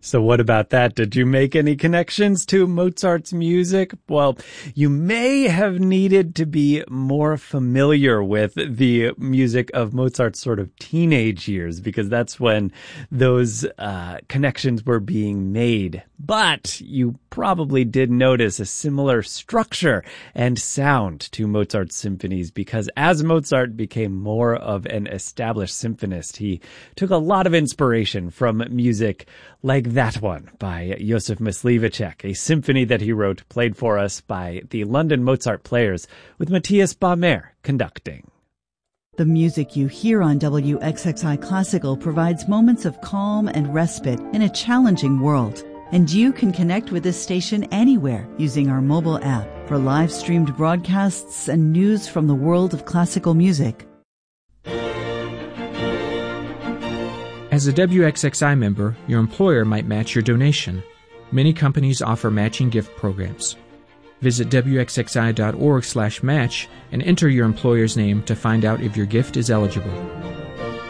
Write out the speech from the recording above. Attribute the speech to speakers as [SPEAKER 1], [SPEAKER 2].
[SPEAKER 1] So what about that? Did you make any connections to Mozart's music? Well, you may have needed to be more familiar with the music of Mozart's sort of teenage years, because that's when those connections were being made. But you probably did notice a similar structure and sound to Mozart's symphonies, because as Mozart became more of an established symphonist, he took a lot of inspiration from music like that one by Josef Mysliveček, a symphony that he wrote, played for us by the London Mozart Players, with Matthias Baumer conducting.
[SPEAKER 2] The music you hear on WXXI Classical provides moments of calm and respite in a challenging world. And you can connect with this station anywhere using our mobile app for live-streamed broadcasts and news from the world of classical music.
[SPEAKER 3] As a WXXI member, your employer might match your donation. Many companies offer matching gift programs. Visit WXXI.org/match and enter your employer's name to find out if your gift is eligible.